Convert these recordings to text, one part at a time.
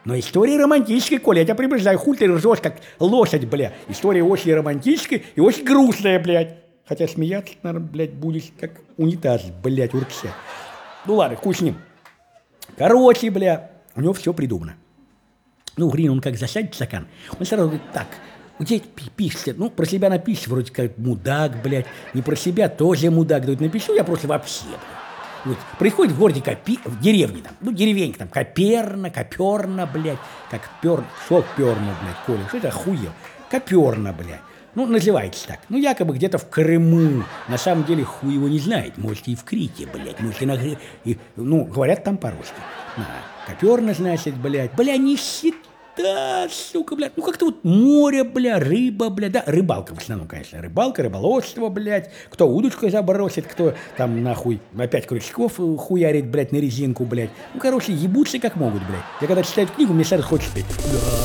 Но история романтическая, Коля, я тебя предупреждаю, хуй ты ржешь, как лошадь, бля. История очень романтическая и очень грустная, блядь. Хотя смеяться, наверное, блядь, будешь как унитаз, блядь, урча. Ну ладно, хуй с ним. Короче, бля, у него все придумано. Ну, Грин, он как засядет в стакан, он сразу говорит, так, где пишется? Ну, про себя напишешь, вроде как мудак, блядь. Не про себя, тоже мудак. Говорит, напишу я просто вообще, блядь. Вот, приходит в городе, в деревне там, ну, деревенька там, Коперна, блядь, как шо перна, блядь, Коля, что это охуел? Коперна, блядь. Ну, называется так. Ну, якобы где-то в Крыму. На самом деле, хуй его не знает. Может, и в Крите, блядь. Может, ну, говорят там по-русски. Коперна, значит, блядь. Бля, нищета, сука, блядь. Ну, как-то вот море, бля, рыба, бля. Да, рыбалка в основном, конечно. Рыбалка, рыболовство, блядь. Кто удочкой забросит, кто там, нахуй, опять крючков хуярит, блядь, на резинку, блядь. Ну, короче, ебутся как могут, блядь. Я когда читаю книгу, мне сразу хочется петь.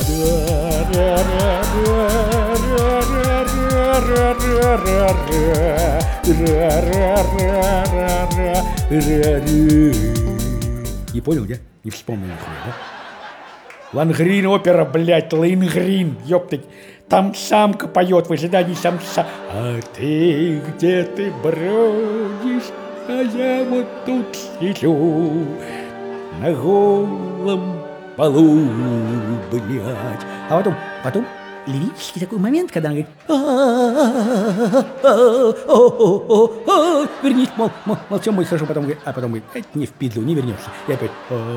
Не понял, я? Не вспомнил нихуя, да? Лангрин опера, блядь, Лангрин, ёптать. Там самка поет в ожидании самца. А ты где ты бродишь, а я вот тут сижу на голом полу, блядь. А потом лирический такой момент, когда она говорит, вернись, молча, мой хожу, а потом говорит, не в пизду, не вернешься. И опять,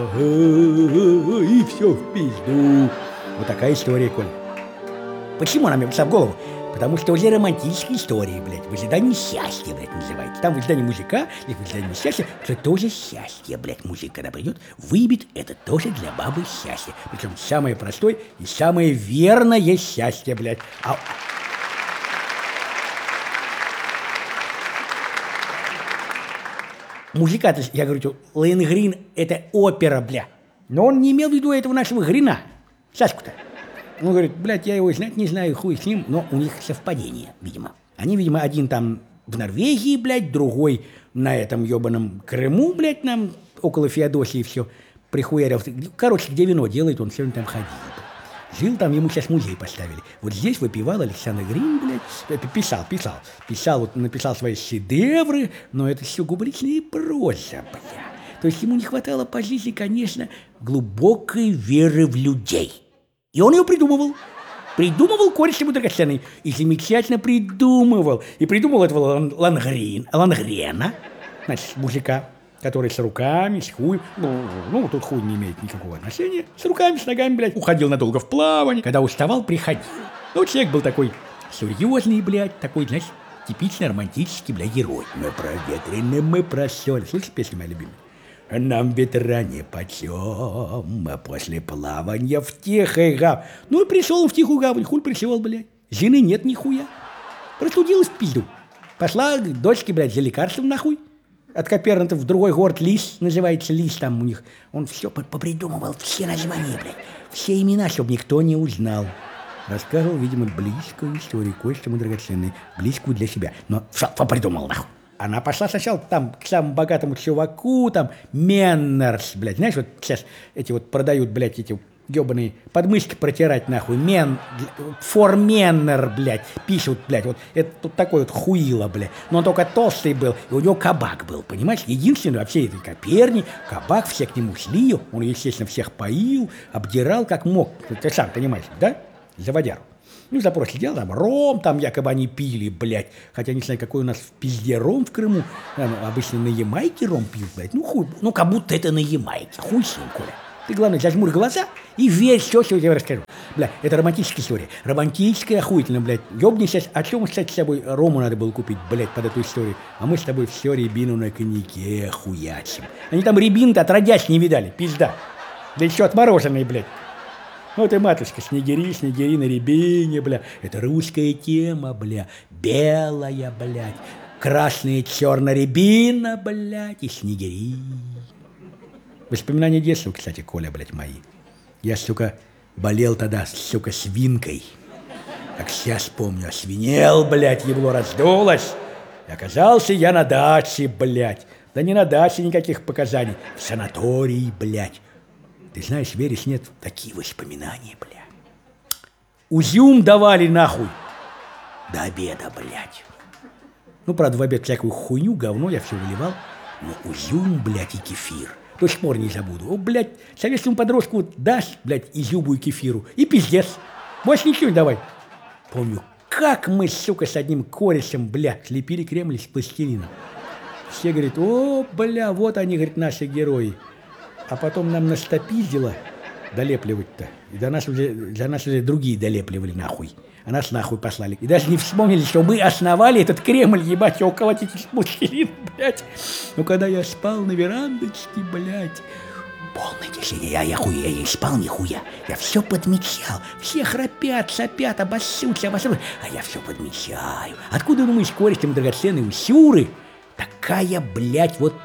и все в пизду. Вот такая история, Коль. Почему она мне пришла в голову? Потому что уже романтическая история, блядь, в ожидании счастья, блядь, называется. Там в ожидании мужика, и в ожидании счастья, это тоже счастье, блядь, мужик, когда придет, выбит, это тоже для бабы счастье. Причем самое простое и самое верное счастье, блядь. Мужика-то, я говорю, Лоенгрин — это опера, бля. Но он не имел в виду этого нашего Грина, Сашку-то. Он говорит, блядь, я его знать не знаю, хуй с ним, но у них совпадение, видимо. Они, видимо, один там в Норвегии, блядь, другой на этом ебаном Крыму, блядь, нам около Феодосии все прихуярил. Короче, где вино делает, он все время там ходил. Жил там, ему сейчас музей поставили. Вот здесь выпивал Александр Грин, блядь, писал, вот написал свои шедевры, но это все губричная проза, бля. То есть ему не хватало по жизни, конечно, глубокой веры в людей. И он ее придумывал. Придумывал кореш ему драгоценный. И замечательно придумывал. И придумал этого Лангрена, значит, мужика, который с руками, с хуем, ну, тут хуй не имеет никакого отношения, с руками, с ногами, блядь, уходил надолго в плавание, когда уставал, приходил. Ну, человек был такой серьезный, блядь, такой, знаешь, типичный романтический, блядь, герой. Мы проветрены, мы просёли. Слышишь песню моя любимая? Нам ветра нипочем, а после плавания в тихой гавань. Ну и пришел он в тихую гавань, хуй пришел, блядь. Жены нет нихуя. Простудилась в пизду. Пошла к дочке, блядь, за лекарством нахуй. От Коперна в другой город Лис, называется Лис там у них. Он все попридумывал, все названия, блядь. Все имена, чтобы никто не узнал. Рассказывал, видимо, близкую историю, кое-что ему драгоценной, близкую для себя. Но все попридумал нахуй. Она пошла сначала там к самому богатому чуваку, там, Меннерс, блядь. Знаешь, вот сейчас эти вот продают, блядь, эти ебаные подмышки протирать, нахуй. Форменнер, блядь, пишут, блядь. Вот это тут такой вот хуило, блядь. Но он только толстый был, и у него кабак был, понимаешь? Единственный во всей этой Коперне кабак, все к нему шли, он, естественно, всех поил, обдирал как мог. Ты сам понимаешь, да? За водяру. Ну, запрос сидел, там ром, там якобы они пили, блядь. Хотя не знаю, какой у нас в пизде ром в Крыму. Там обычно на Ямайке ром пьют, блядь. Ну, хуй, ну, как будто это на Ямайке. Хуй с ним, Коля. Ты, главное, зажмурь глаза и верь все, что я тебе расскажу. Бля, это романтическая история. Романтическая, охуительная, блядь. Ёбни сейчас, о чем, кстати, с собой рому надо было купить, блядь, под эту историю. А мы с тобой все рябину на коньяке хуячим. Они там рябин-то отродясь не видали, пизда. Да еще отмороженные, блядь. Вот и матушка, снегири на рябине, бля. Это русская тема, бля. Белая, блядь. Красная, черная рябина, блядь. И снегири. Воспоминания детства, кстати, Коля, блядь, мои. Я, сука, болел тогда, сука, свинкой. Как сейчас помню, освинел, блядь, ебло раздулось. И оказался я на даче, блядь. Да не на даче никаких показаний. В санатории, блядь. Ты знаешь, веришь, нет, такие воспоминания, бля. Узюм давали нахуй до обеда, блядь. Ну, правда, в обед всякую хуйню, говно я все выливал. Но узюм, блядь, и кефир. До сих пор не забуду. О, блядь, советскому подростку вот дашь, блядь, изюму и кефиру. И пиздец. Больше ничего не давай. Помню, как мы, сука, с одним корешем, бля, слепили Кремль из пластилина. Все говорят, о, бля, вот они, говорит, наши герои. А потом нам настопиздило долепливать-то. И до нас уже другие долепливали нахуй. А нас нахуй послали. И даже не вспомнили, что мы основали этот Кремль, ебать, его колотить из пластилина, блядь. Но когда я спал на верандочке, блядь, полная тишина, я не спал нихуя. Я все подмечал. Все храпят, сопят, обоссутся, а я все подмечаю. Откуда, думаешь, кореш там драгоценные усюры? Такая, блядь, вот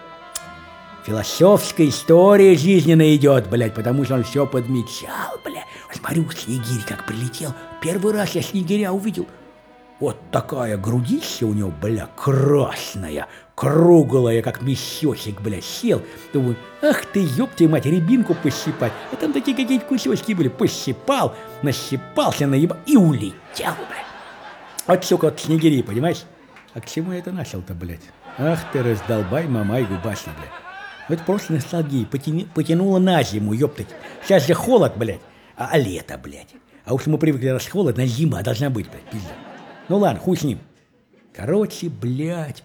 философская история жизненная идет, блядь, потому что он все подмечал, блядь. Смотрю, снегирь как прилетел. Первый раз я снегиря увидел. Вот такая грудища у него, бля, красная, круглая, как месёсик, бля, сел. Думаю, ах ты, ёпта мать, рябинку пощипать. А там такие какие-то кусочки были. Пощипал, нащипался, наебал и улетел, бля. Вот, сука, вот снегири, понимаешь? А к чему я это начал-то, блядь? Ах ты, раздолбай, мамай, губасый, блядь. Это просто ностальгия, потянуло на зиму, ёптать. Сейчас же холод, блядь, а лето, блядь. А уж мы привыкли, раз холодно, зима должна быть, блядь, пизда. Ну ладно, хуй с ним. Короче, блядь,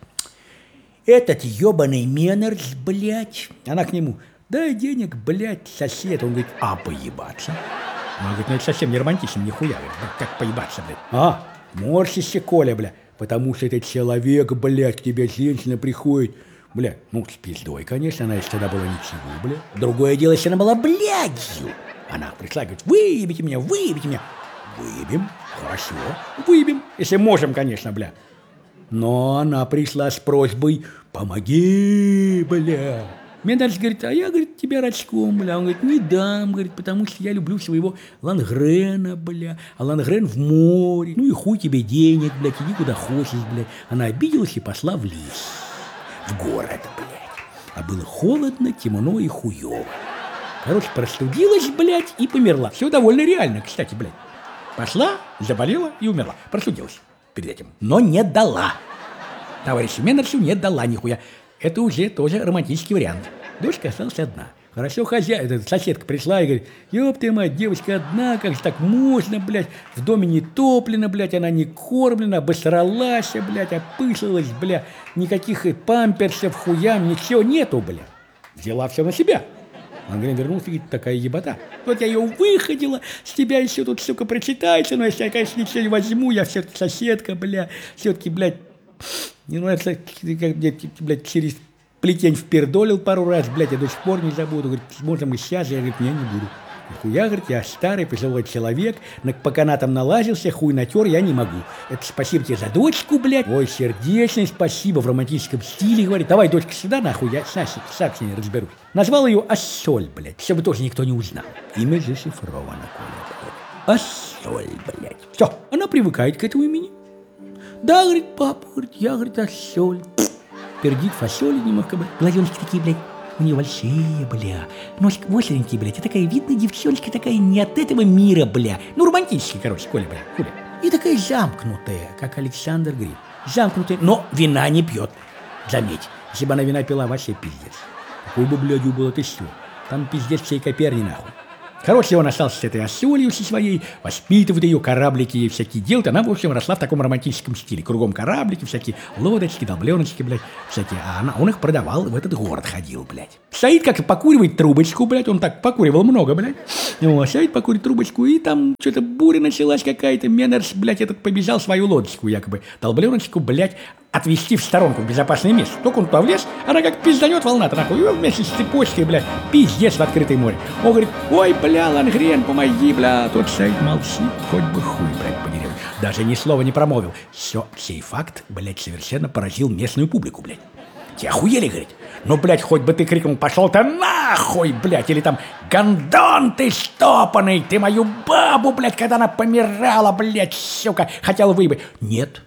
этот ёбаный Меннерс, блядь, она к нему, дай денег, блядь, сосед. Он говорит, а поебаться? Он говорит, ну это совсем не романтично, нихуя, блядь, как поебаться, блядь. А, морщишься, Коля, блядь, потому что этот человек, блядь, к тебе женщина приходит. Бля, ну, с пиздой, конечно, она еще тогда была ничего, бля. Другое дело, если она была блядью. Она пришла и говорит, выебите меня, выебите меня. Выебем, хорошо, выебем, если можем, конечно, бля. Но она пришла с просьбой, помоги, бля. Меннерс говорит, а я, говорит, тебя рачком, бля. Он говорит, не дам, говорит, потому что я люблю своего Лангрена, бля. А Лангрен в море. Ну и хуй тебе денег, блядь, иди куда хочешь, блядь. Она обиделась и пошла в лес. В город, блядь. А было холодно, темно и хуёво. Короче, простудилась, блядь, и померла. Все довольно реально, кстати, блядь. Пошла, заболела и умерла. Простудилась перед этим. Но не дала. Товарищу Меннерсу не дала нихуя. Это уже тоже романтический вариант. Дочка осталась одна. Хорошо, соседка пришла и говорит, ёб ты мать, девочка одна, как же так можно, блядь, в доме не топлено, блядь, она не кормлена, обосралась, блядь, опышлилась, блядь, никаких памперсов, хуям, ничего нету, блядь. Взяла все на себя. Лангрен вернулся и говорит, такая ебота. Вот я ее выходила, с тебя еще тут, сука, прочитается, но если я, конечно, ничего не возьму, я все-таки соседка, блядь, все-таки, блядь, не нравится, как, блядь, через плетень впердолил пару раз, блядь, я до сих пор не забуду. Говорит, можно мы сейчас? Я, говорит, не буду. Нихуя, говорит, я старый, пожилой человек, по канатам налазился, хуй натер, я не могу. Это спасибо тебе за дочку, блядь. Ой, сердечный спасибо, в романтическом стиле, говорит. Давай, дочка, сюда, нахуй, я сам с ней разберусь. Назвал ее Ассоль, блядь, чтобы тоже никто не узнал. Имя зашифровано, Коля, блядь. Ассоль, блядь. Все, она привыкает к этому имени. Да, говорит, папа, говорит, я, говорит, Ассоль. Пердит фасоли немного, блядь. Глазеночки такие, блядь, у нее большие, бля. Носик остренький, блядь. И такая видная девчоночка, такая не от этого мира, бля. Ну, романтический, короче, Коля, бля. Хуля. И такая замкнутая, как Александр Грин. Замкнутая, но вина не пьет. Заметь, если бы она вина пила, вообще пиздец. Какой бы, блядью, было ты все. Там пиздец всей Коперни, нахуй. Короче, он остался с этой Ассолью со своей, воспитывает ее, кораблики ей всякие делают. Она, в общем, росла в таком романтическом стиле. Кругом кораблики, всякие лодочки, долбленочки, блядь, всякие. А он их продавал, в этот город ходил, блядь. Стоит, как покуривает трубочку, блядь. Он так покуривал много, блядь. Стоит, покурит трубочку, и там что-то буря началась какая-то. Меннерс, блядь, этот побежал свою лодочку, якобы, долбленочку, блядь, отвезти в сторонку, в безопасное место. Только он туда влез, она как пизданет волна-то, нахуй, и вместе с цепочкой, блядь, пиздец в открытое море. Он говорит, ой, бля, Лангрен, помоги, бля. Тот стоит, молчит, хоть бы хуй, блядь, по дереву. Даже ни слова не промолвил. Сей факт, блядь, совершенно поразил местную публику, блядь. Те охуели, говорит. Ну, блядь, хоть бы ты крикнул, пошел-то нахуй, блядь, или там, гондон ты штопанный, ты мою бабу, блядь, когда она помирала, блядь, сука, хотел выебать. Нет,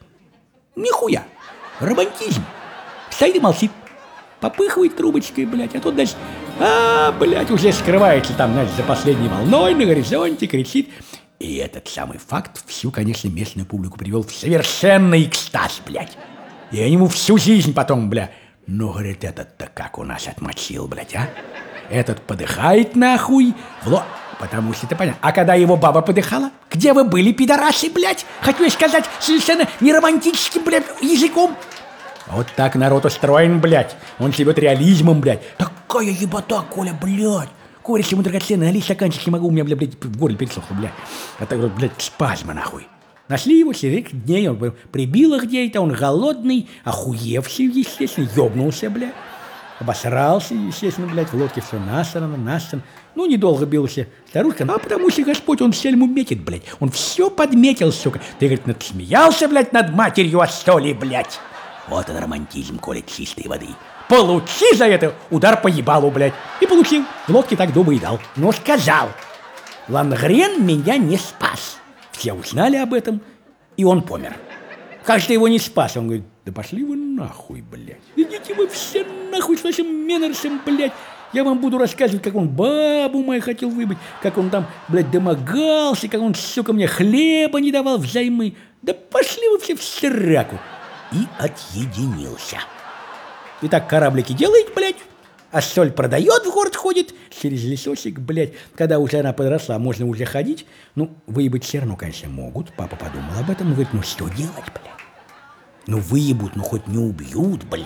нихуя. Романтизм. Стоит и молчит. Попыхивает трубочкой, блядь, а тут, значит, Блядь, уже скрывается там, знаешь, за последней волной на горизонте, кричит. И этот самый факт всю, конечно, местную публику привел в совершенный экстаз, блядь. И они ему всю жизнь потом, бля. Ну, говорит, этот-то как у нас отмочил, блядь, а? Этот подыхает нахуй, потому что это понятно. А когда его баба подыхала, где вы были, пидорасы, блядь? Хочу я сказать совершенно неромантическим, блядь, языком. Вот так народ устроен, блядь. Он живет реализмом, блядь. Такая ебота, Коля, блядь. Коля, ему драгоценный, налить стаканчик не могу, у меня, блядь, в горле пересохло, блядь. А так вот, блядь, спазма, нахуй. Нашли его через дней, он прибил их где-то, он голодный, охуевший, естественно, ёбнулся, блядь. Обосрался, естественно, блядь, в лодке все насрано. Ну, недолго бился старушка, ну, а потому что Господь, он все ему метит, блядь. Он все подметил, сука. Ты, говорит, надсмеялся, блядь, над матерью Астоли, блядь. Вот он романтизм, Коля, чистой воды. Получи за это удар по ебалу, блядь. И получил. В лодке так дуба и дал. Но сказал, Лангрен меня не спас. Все узнали об этом, и он помер. Как же ты его не спас? Он говорит, да пошли вы нахуй, блядь. Идите вы все нахуй с вашим Меннерсом, блядь. Я вам буду рассказывать, как он бабу мою хотел выбить, как он там, блядь, домогался, как он, сука, мне хлеба не давал взаймы. Да пошли вы все в сраку. И отъединился. И так кораблики делает, блядь, а соль продает, в город ходит, через лесосик, блядь. Когда уже она подросла, можно уже ходить. Ну, выебать все равно, конечно, могут. Папа подумал об этом, говорит, ну что делать, блядь? Ну выебут, ну хоть не убьют, блядь.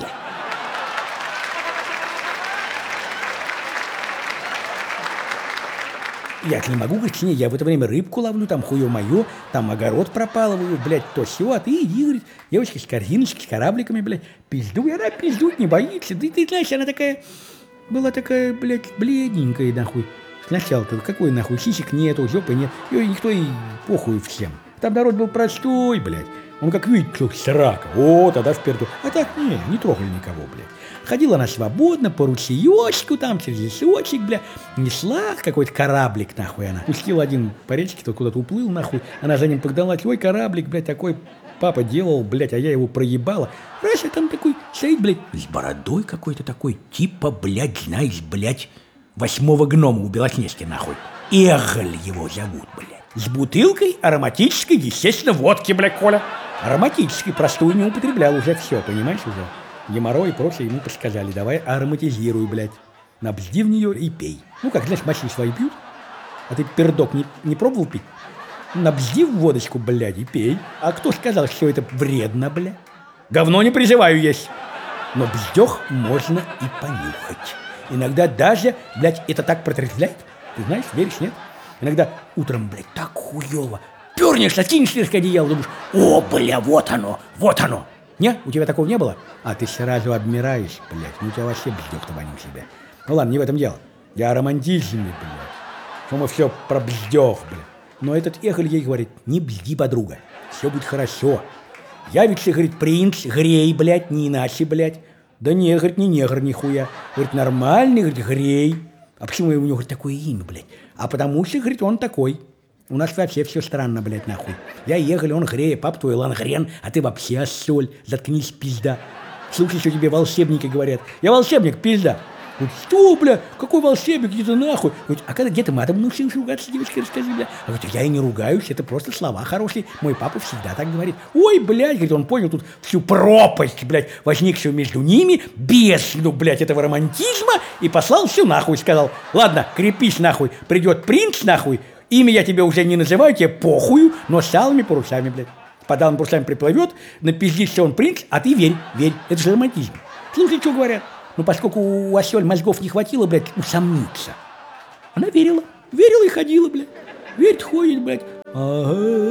Я не могу, говорит, не, я в это время рыбку ловлю, там хуё моё, там огород пропалываю, блядь, то всё, а ты иди, говорит, девочка с корзиночкой, с корабликами, блядь, пизду, и она пиздуть не боится, да ты знаешь, она такая, была такая, блядь, бледненькая, нахуй, сначала-то, какой нахуй, сисек нету, жопы нет, её никто и похуй всем, там народ был простой, блядь, он как видит, что срака, о, тогда впереду, а так, не трогали никого, блядь. Ходила она свободно по ручеёчку, там через лесочек, бля, несла какой-то кораблик, нахуй она. Пустил один по речке, тот куда-то уплыл, нахуй. Она за ним погналась, ой, кораблик, блядь, такой папа делал, блядь, а я его проебала. Раз, а там такой стоит, блядь, с бородой какой-то такой, типа, блядь, знаешь, блядь, 8-го гнома у Белоснежки, нахуй. Эголь его зовут, блядь. С бутылкой ароматической, естественно, водки, блядь, Коля. Ароматической, простую не употреблял уже, все, понимаешь, уже. Геморрой и прочее ему подсказали, давай ароматизируй, блядь. Набзди в нее и пей. Ну, как, знаешь, мочи свои пьют. А ты пердок не пробовал пить? Набзди в водочку, блядь, и пей. А кто сказал, что это вредно, блядь? Говно не призываю есть. Но бздёх можно и понюхать. Иногда даже, блядь, это так протрезвляет. Ты знаешь, веришь, нет? Иногда утром, блядь, так хуёво. Пёрнешься, кинешься к одеялу, думаешь, о, бля, вот оно, вот оно. Нет, у тебя такого не было? А ты сразу обмираешь, блядь. Ну у тебя вообще бздёх-то воню себя. Ну ладно, не в этом дело. Я романтичный, блядь. Что мы все про бздёх, блядь. Но этот Эголь ей говорит, не бзди, подруга. Все будет хорошо. Явится, говорит, принц, грей, блядь, не иначе, блядь. Да не, говорит, не негр, нихуя. Говорит, нормальный, говорит, грей. А почему у него, говорит, такое имя, блядь? А потому что, говорит, он такой. У нас вообще все странно, блядь, нахуй. Я Эголь, он Грей, пап твой Лангрен, а ты вообще соль. Заткнись, пизда. Слушай, что тебе волшебники говорят. Я волшебник, пизда. Говорит, что, бля, какой волшебник, иди ты нахуй. Говорит, а когда, где ты матом научился ругаться, девочка, расскажи, бля. А говорит, я и не ругаюсь, это просто слова хорошие. Мой папа всегда так говорит. Ой, блядь, говорит, он понял тут всю пропасть, блядь, возникшую между ними, без, ну, блядь, этого романтизма, и послал все нахуй, сказал, ладно, крепись нахуй, придет принц нахуй, имя я тебе уже не называю, тебе похую, но с алыми парусами, блядь. Под алыми парусами приплывет, напиздится он принц, а ты верь, верь, это же романтизм. Слушай, что говорят. Ну, поскольку у Осёль мозгов не хватило, блядь, усомниться. Она верила и ходила, блядь. Верит, ходит, блядь. Она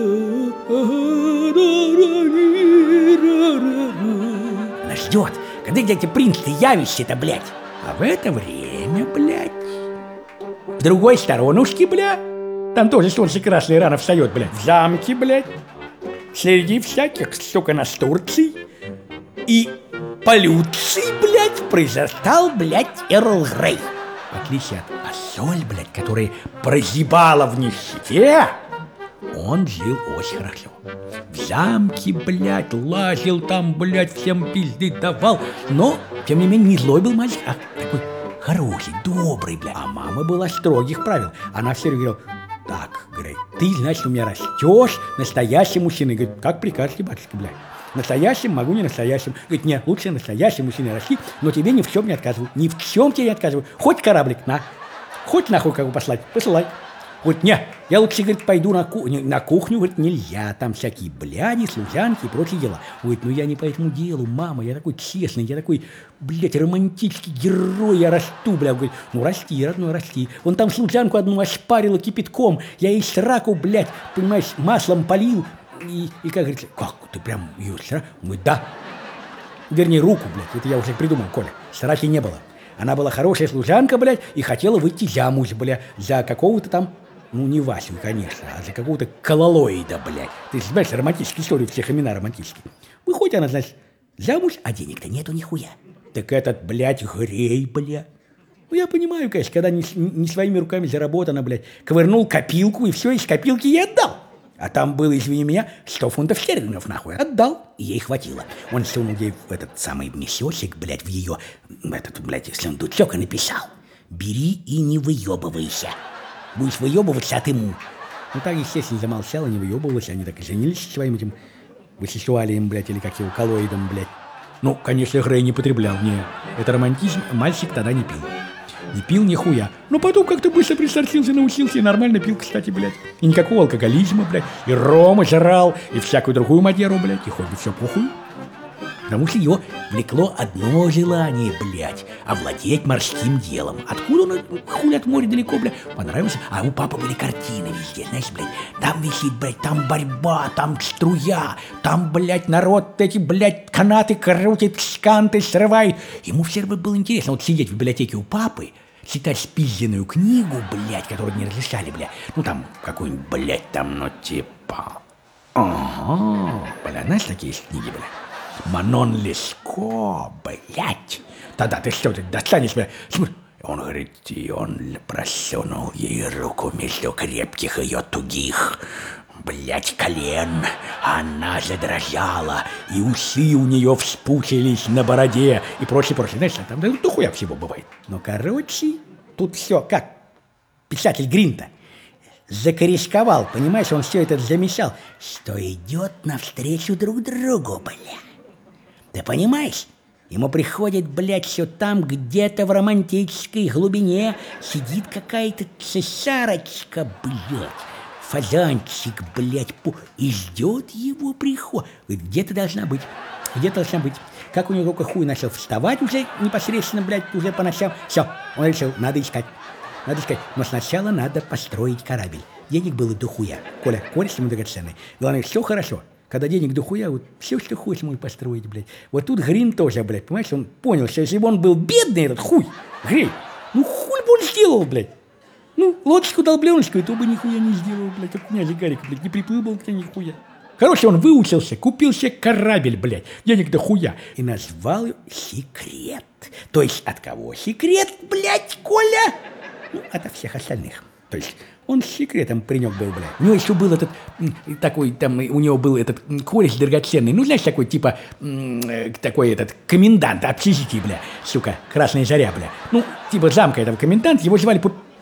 ждет, когда где-то принц ты явишься-то, блядь. А в это время, блядь, в другой сторонушке, блядь, там тоже солнце красное рано встает, блядь, в замке, блядь, среди всяких, сука, настурций и полюций, блядь, произрастал, блядь, Эрл Грей. В отличие от Осёль, блядь, которая прозябала в нищете, он жил очень хорошо. В замке, блядь, лазил там, блядь, всем пизды давал, но, тем не менее, не злой был мальчик, а такой хороший, добрый, бля. А мама была строгих правил. Она все время говорила: так, говорит, ты, значит, у меня растешь настоящим мужчиной. Говорит, как прикажете, батюшка, бля. Настоящим могу, не настоящим. Говорит, нет, лучше настоящим мужчиной расти, но тебе ни в чем не отказываю. Ни в чем тебе не отказываю. Хоть кораблик, на. Хоть нахуй кого послать, посылай. Говорит, не, я лучше, говорит, пойду на кухню. На кухню, говорит, нельзя, там всякие бляди, служанки и прочие дела. Говорит, ну я не по этому делу, мама, я такой честный, я такой, блядь, романтический герой, я расту, бля. Говорит, ну расти, родной, расти. Он там служанку одну ошпарила кипятком, я ей сраку, блядь, понимаешь, маслом полил. И как говорится, как, ты прям ее сраку? Он говорит, да. Вернее, руку, блядь, это я уже придумал, Коля, сраки не было. Она была хорошая служанка, блядь, и хотела выйти замуж, блядь, за какого-то там, ну, не Васю, конечно, а за какого-то кололоида, блядь. Ты же знаешь, романтические истории, всех имена романтические. Выходит она, значит, замуж, а денег-то нету нихуя. Так этот, блядь, грей, блядь. Ну, я понимаю, конечно, когда не своими руками заработано, блядь, ковырнул копилку, и все, из копилки я отдал. А там было, извини меня, 100 фунтов стерлингов, нахуй. Отдал, и ей хватило. Он сунул ей в этот самый мешочек, блядь, в ее, этот, блядь, сундучок и написал: бери и не выебывайся. Будешь выебываться, отыму. Ну, так, естественно, замолчала, не выебывалась. Они так и женились своим этим высексуалием, блядь, или как его, коллоидом, блядь. Ну, конечно, Грей не потреблял, не. Это романтизм, мальчик тогда не пил. Не пил нихуя. Но потом как-то быстро присортился, научился и нормально пил, кстати, блядь. И никакого алкоголизма, блядь. И рома жрал, и всякую другую мадеру, блядь. И хоть бы все похуй. Потому что ее влекло одно желание, блядь, овладеть морским делом. Откуда он, хуй от моря далеко, блядь, понравился? А у папы были картины везде, знаешь, блядь. Там висит, блядь, там борьба, там струя, там, блядь, народ эти, блядь, канаты крутит, сканты срывает. Ему все равно было интересно вот сидеть в библиотеке у папы, читать спизженную книгу, блядь, которую не разрешали, блядь. Ну, там, какую-нибудь, блядь, там, ну, типа... Ага, блядь, знаешь, такие книги, блядь? Манон Леско, блядь. Тогда ты что, ты достанешь, блядь? Смотри. Он говорит, и он просунул ей руку между крепких ее тугих, блядь, колен. Она задрожала, и усы у нее вспучились на бороде, и прочее. Знаешь, там да, дохуя всего бывает. Но, короче, тут все как писатель Гринта закорешковал, понимаешь, он все это замешал, что идет навстречу друг другу, блядь. Ты понимаешь? Ему приходит, блядь, все там, где-то в романтической глубине сидит какая-то цесарочка, блядь, фазанчик, блядь, и ждет его приход. Где-то должна быть, где-то должна быть. Как у него только хуй начал вставать уже непосредственно, блядь, уже по ночам. Все, он решил, надо искать. Но сначала надо построить корабль. Денег было дохуя. Коля, ему драгоценный. Главное, все хорошо. Когда денег дохуя, вот все, что хочешь, можно построить, блядь. Вот тут Грин тоже, блядь, понимаешь, он понял, что если бы он был бедный, этот хуй, Грин, ну хуй бы он сделал, блядь. Ну, лодочку долбленочку, то бы нихуя не сделал, блядь, как князь Гарик, блядь, не приплыл бы к нихуя. Короче, он выучился, купил себе корабль, блядь, денег дохуя, и назвал его «Секрет». То есть от кого секрет, блядь, Коля? Ну, от всех остальных. То есть он с секретом паренек был, блядь. У него еще был этот, такой, там, у него был этот кореш драгоценный, ну, знаешь, такой, типа, такой этот, комендант общежития, бля, сука, Красная Заря, бля. Ну, типа замка этого коменданта, его звали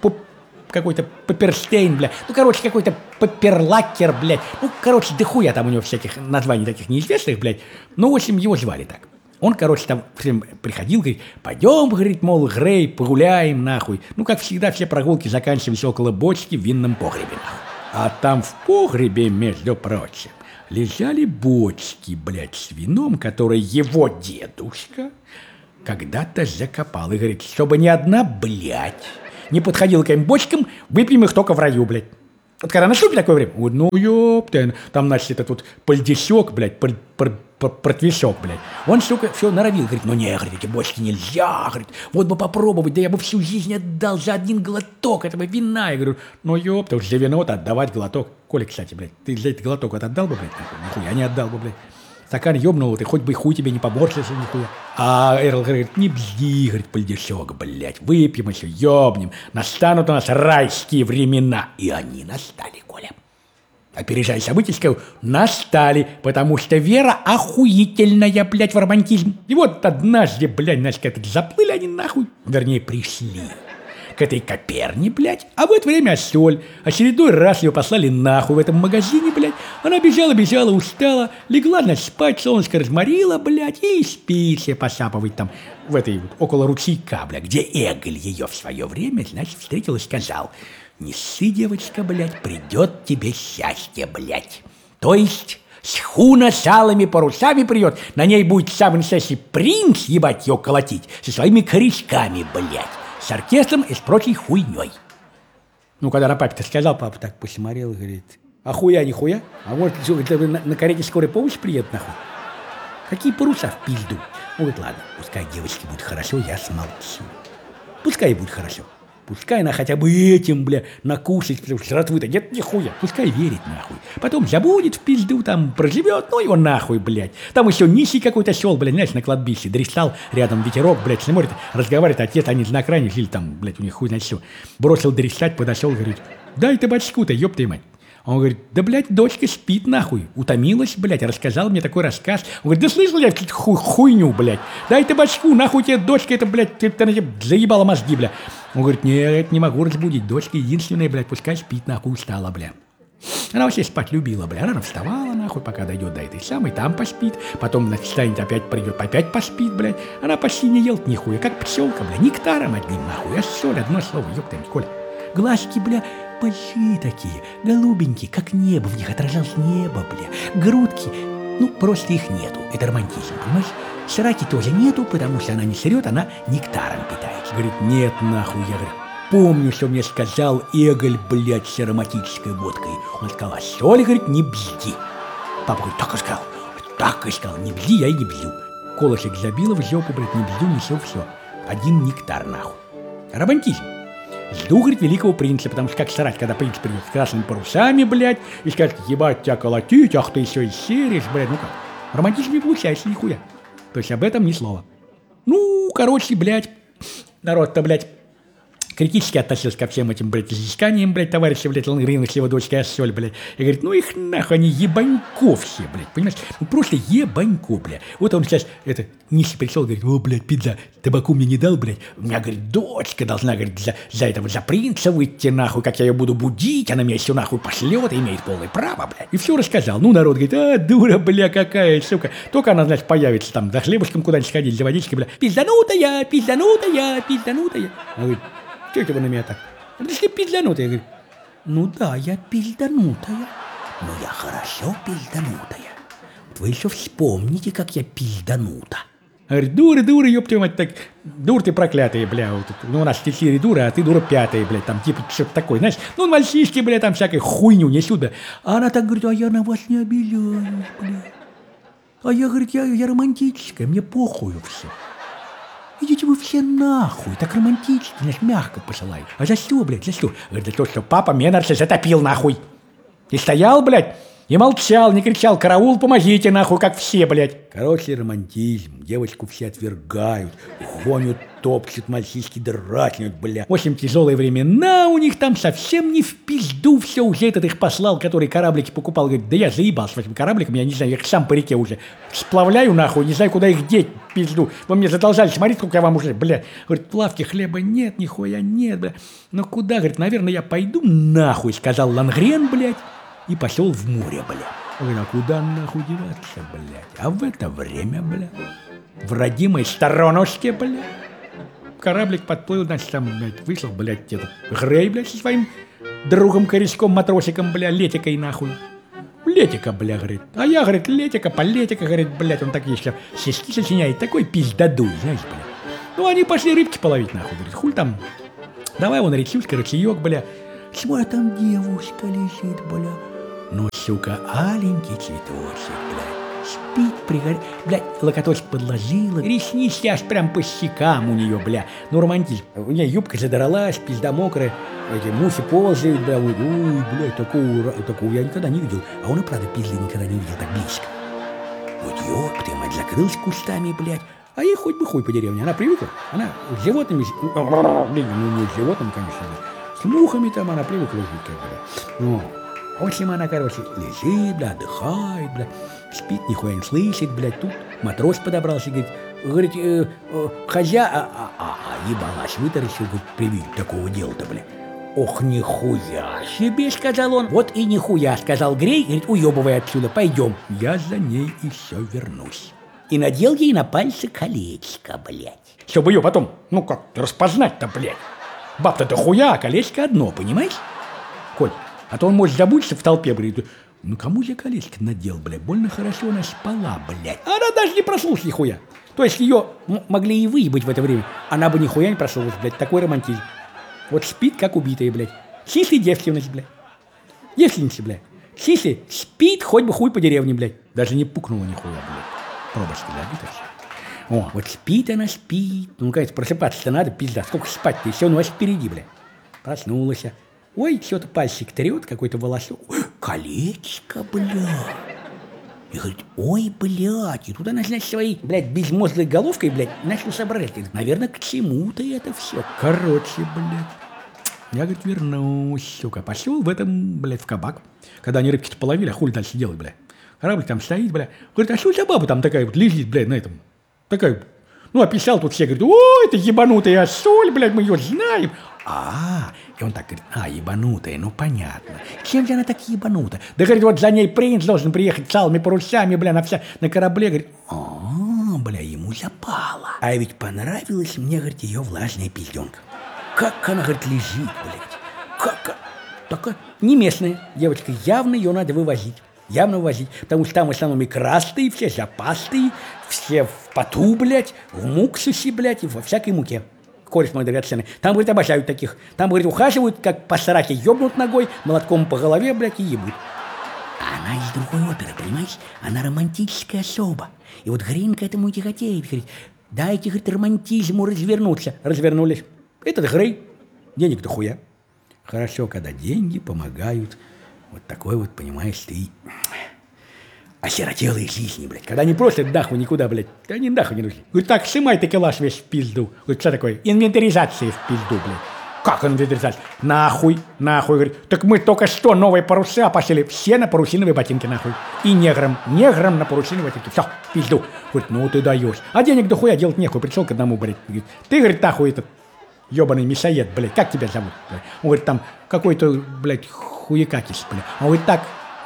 какой-то Паперштейн, бля. Ну, короче, какой-то Паперлакер, блядь. Ну, короче, дохуя там у него всяких названий таких неизвестных, блядь. Ну, в общем, его звали так. Он, короче, там приходил, говорит, пойдем, говорит, мол, Грей, погуляем, нахуй. Ну, как всегда, все прогулки заканчивались около бочки в винном погребе, нахуй. А там в погребе, между прочим, лежали бочки, блядь, с вином, которые его дедушка когда-то закопал. И говорит, чтобы ни одна, блядь, не подходила к этим бочкам, выпьем их только в раю, блядь. Вот когда наступит такое время, вот, ну, ёптен, там, значит, этот вот польдесёк, блядь, протвесок, блядь. Он, сука, все норовил, говорит, ну, не, говорит, эти бочки нельзя, говорит, вот бы попробовать, да я бы всю жизнь отдал за один глоток этого вина. Я говорю, ну, ёпта, уж за вино-то отдавать глоток. Коля, кстати, блядь, ты за этот глоток вот отдал бы, блядь, нихуя не отдал бы, блядь. Стакан ёбнул, ты хоть бы хуй тебе не поборщился, нихуя. А Эрл говорит, не бзди, говорит, польдешок, блядь, выпьем еще, ёбнем, настанут у нас райские времена. И они настали, Коля. Опережая события, скажу, настали, потому что вера охуительная, блядь, в романтизм. И вот однажды, блядь, знаешь, как заплыли они нахуй, вернее, пришли к этой коперне, блядь, а в это время соль. Очередной раз ее послали нахуй в этом магазине, блядь. Она бежала, устала, легла, значит, спать, солнышко разморила, блядь, и спит себе посапывать там в этой вот, около ручейка, блядь, где Эголь ее в свое время, значит, встретил и сказал: не ссы, девочка, блядь, придет тебе счастье, блядь. То есть шхуна с алыми парусами придет, на ней будет самый настоящий принц, ебать, ее колотить, со своими корешками, блядь, с оркестром и с прочей хуйней. Ну, когда на папе-то сказал, папа так посмотрел и говорит: а хуя, не хуя? А может, на карете скорой помощи приедет, нахуй? Какие паруса в пизду? Ну, вот ладно, пускай девочке будет хорошо, я смолчу. Пускай ей будет хорошо. Пускай она хотя бы этим, бля, накушает, потому что жратвы-то нет нихуя. Пускай верит, нахуй. Потом забудет в пизду, там, проживет, ну его нахуй, блядь. Там еще нищий какой-то сел, блядь, знаешь, на кладбище. Дристал, рядом ветерок, блядь, смотрит, разговаривает, отец, они на окраине жили, там, блядь, у них хуй знает что. Бросил дристать, подошел, говорит: дай ты бачку-то, ёб ты мать. Он говорит: да, блядь, дочка спит, нахуй. Утомилась, блядь, рассказал мне такой рассказ. Он говорит: да слышал я какую-то хуйню, блядь. Дай ты бачку, нахуй тебе дочка, это, блядь, ты заебала мозги, блядь. Он говорит: нет, не могу разбудить. Дочка единственная, блядь, пускай спит, нахуй, устала, блядь. Она вообще спать любила, блядь. Рано вставала, нахуй, пока дойдет до этой самой, там поспит. Потом, значит, встанет, опять придет, опять поспит, блядь. Она почти не ел нихуя, как пчелка, блядь. Нектаром одним, нахуй. А соль, одно слово, ёпта, Коля. Глазки, бля, большие такие, голубенькие, как небо, в них отражалось небо, бля. Грудки, ну, просто их нету. Это романтизм, понимаешь? Сраки тоже нету, потому что она не срет, она нектаром питается. Говорит: нет, нахуй, я говорю, помню, что мне сказал Эголь, блядь, с ароматической водкой. Он сказал: а соль, говорит, не бзди. Папа говорит: так и сказал, не бзди, я и не бзю. Колышек забила в жопу, блядь, не бзю, не все. Один нектар, нахуй. Романтизм. Жду, говорит, великого принца, потому что как срать, когда принц придет с красными парусами, блядь, и скажет: ебать, тебя колотить, ах ты еще и серишь, блядь, ну как? Романтизм не получается нихуя. То есть об этом ни слова. Ну, короче, блядь, народ-то, блядь, критически относился ко всем этим, блядь, изысканиям, блядь, товарища, блядь, Лангрина с его дочкой Ассоль, блядь. И говорит: ну их нахуй, они ебанько все, блядь, понимаешь? Ну просто ебанько, блядь. Вот он сейчас, нищий пришел, говорит: о, блядь, пизда, табаку мне не дал, блядь. У меня, говорит, дочка должна, говорит, за этого, за принца выйти, нахуй, как я ее буду будить, она меня все нахуй пошлет, и имеет полное право, блядь. И все рассказал. Ну, народ говорит: а, дура, бля, какая, сука. Только она, значит, появится там, за хлебушком куда-нибудь сходить, за водичкой, бля. Пизданутая. Она говорит: что это вы на меня так? Да ты пизданутая. Я говорю: ну да, я пизданутая. Но я хорошо пизданутая. Вот вы еще вспомните, как я пизданута. Говорит: дура, ёб твою мать, так, дур ты проклятая, бля, вот, ну у нас 4 дуры, а ты дура 5, блядь, там типа что-то такое, знаешь, ну мальчишки, бля, там всякой хуйню несут, да. А она так говорит: а я на вас не обижаюсь, бля. А я, говорит, я романтическая, мне похую все. Идите вы все нахуй, так романтично, значит, мягко посылают. А за что, блядь, за что? Говорит: за то, что папа меня затопил, нахуй. И стоял, блядь, и молчал, не кричал: караул, помогите, нахуй, как все, блядь. Короче, романтизм, девочку все отвергают, гонят, топчут, мальчишки драчнут, бля. В общем, тяжелые времена у них там совсем не в пизду все, уже этот их послал, который кораблики покупал, говорит: да я заебался с этим корабликом, я не знаю, я их сам по реке уже сплавляю, нахуй, не знаю, куда их деть, пизду. Вы мне задолжали, смотрите, сколько я вам уже, бля. Говорит: в лавке хлеба нет, нихуя нет, бля. Ну куда, говорит, наверное, я пойду нахуй, сказал Лангрен, блядь, и пошел в море, бля. Говорит: а куда нахуй деваться, блядь? А в это время, бля, в родимой сторонушке, бля, кораблик подплыл, значит, там, блядь, вышел, блядь, этот Грей, блядь, со своим другом-корешком-матросиком, бля, Летикой, нахуй. Летика, бля, говорит. А я, говорит, Летика, политика, говорит, блядь, он так еще стишки сочиняет, такой пиздодуй, знаешь, бля. Ну, они пошли рыбки половить, нахуй, говорит, хуль там, давай вон речушка, ручеек, бля. Смотри, там девушка лежит, бля. Ну, сука, аленький цветочек, блядь, спит, пригорит, блядь, локоточек подложила, ресницы аж прям по щекам у нее, бля, ну, романтизм. У нее юбка задралась, пизда мокрая, эти мухи ползают, бля, ой, блядь, такого я никогда не видел, а он и правда пизды никогда не видел так близко. Вот ёб ты, мать, закрылась кустами, блядь, а ей хоть бы хуй по деревне, она привыкла, она с животными, блин, ну, не с животными, конечно, с мухами там она привыкла жить, как бы, ну. В общем, она, короче, лежит, бля, отдыхает, бля, спит, нихуя не слышит, блядь. Тут матрос подобрался, говорит, ебалась, вытаращил, говорит, при виде такого дела-то, бля. Ох, нихуя себе, сказал он. Вот и нихуя, сказал Грей, говорит, уебывай отсюда, пойдем. Я за ней и все вернусь. И надел ей на пальцы колечко, блядь. Чтобы ее потом, ну как распознать-то, блядь. Баб-то хуя, а колечко одно, понимаешь? Коль, а то он может забудься в толпе, блядь. Ну кому я колечко надел, блядь? Больно хорошо она спала, блядь. Она даже не проснулась нихуя. То есть ее могли и выебать в это время. Она бы нихуя не проснулась, блядь. Такой романтизм. Вот спит, как убитая, блядь. Сисли девственность, блядь. Девственница, блядь. Сисли спит, хоть бы хуй по деревне, блядь. Даже не пукнула нихуя, блядь. Пробочки, да, битая. О, вот спит она, спит. Ну, кажется, просыпаться-то надо, пизда. Сколько спать-то, еще ночь впереди, блядь. Проснулась. Ой, что-то пальчик трет, какой-то волосок. Колечко, блядь. И говорит, ой, блядь. И тут она, значит, своей, блядь, безмозглой головкой, блядь, начал соображать. Наверное, к чему-то это все. Короче, блядь. Я, говорит, вернусь, сука. Пошел в этом, блядь, в кабак. Когда они рыбки-то половили, а хули дальше делать, блядь. Корабль там стоит, блядь. Говорит, а что за баба там такая вот лежит, блядь, на этом? Такая, ну, описал тут все, говорит, ой, это ебанутая соль, блядь, мы ее знаем. И он так говорит, ебанутая, ну понятно. Чем же она так ебанута? Да, говорит, вот за ней принц должен приехать целыми парусами, бля, на корабле, говорит, бля, ему запало. А ведь понравилась мне, говорит, ее влажная пизденка. Как она, говорит, лежит, блядь. Как? Такая не местная девочка, явно ее надо вывозить. Явно вывозить, потому что там в основном и красные, все запасные, все в поту, блядь, в муксусе, блядь, и во всякой муке. Кореш мой драгоценный. Там, говорит, обожают таких. Там, говорит, ухаживают, как по сраке ёбнут ногой, молотком по голове, блядь, и ебут. А она из другой оперы, понимаешь? Она романтическая особа. И вот Грин к этому тяготеет, говорит, дайте, говорит, романтизму развернуться. Развернулись. Этот Грей. Денег-то хуя. Хорошо, когда деньги помогают. Вот такой вот, понимаешь, ты осиротелые жизни, блядь. Когда они просят нахуй никуда, блядь, да они нахуй не нужны. Говорит, так, сымай ты калаш весь в пизду. Говорит, что такое? Инвентаризация в пизду, блядь. Как инвентаризация? Нахуй, говорит. Так мы только что новые паруса пошли, все на парусиновые ботинки, нахуй. И неграм на парусиновые ботинки. Все, в пизду. Говорит, ну ты даешь. А денег дохуя делать нехуй. Пришел к одному, блядь. Говорит, ты, говорит, нахуй этот ебаный мясоед, блядь. Как тебя зовут, блядь? Он говорит, там какой-то, блядь, хуякакис, блядь. Он говорит, так,